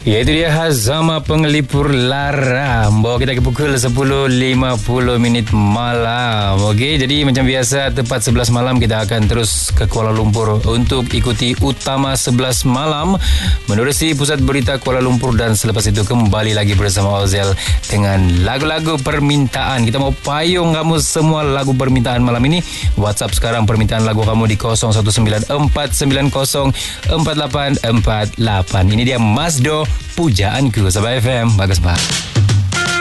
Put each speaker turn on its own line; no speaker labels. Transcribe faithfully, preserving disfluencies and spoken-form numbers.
Ya, itu dia Hazama Penglipur Lara bawa kita ke pukul sepuluh lima puluh minit malam. Okey, jadi macam biasa tepat sebelas malam kita akan terus ke Kuala Lumpur untuk ikuti Utama sebelas malam menerusi Pusat Berita Kuala Lumpur, dan selepas itu kembali lagi bersama Ozel dengan lagu-lagu permintaan. Kita mau payung kamu semua lagu permintaan malam ini. WhatsApp sekarang permintaan lagu kamu di kosong satu sembilan empat sembilan kosong empat lapan empat lapan. Ini dia Masdo, Pujaanku. Sabah F M. Bagus, Pak.